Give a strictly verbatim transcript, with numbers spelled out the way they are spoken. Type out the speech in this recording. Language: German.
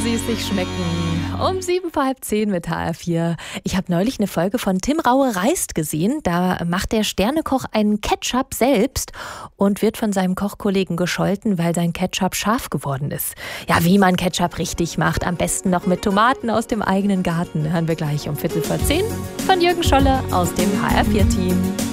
Sie es sich schmecken. Um sieben vor halb zehn mit H R vier. Ich habe neulich eine Folge von Tim Raue reist gesehen. Da macht der Sternekoch einen Ketchup selbst und wird von seinem Kochkollegen gescholten, weil sein Ketchup scharf geworden ist. Ja, wie man Ketchup richtig macht, am besten noch mit Tomaten aus dem eigenen Garten, hören wir gleich um Viertel vor zehn von Jürgen Scholle aus dem H R vier Team.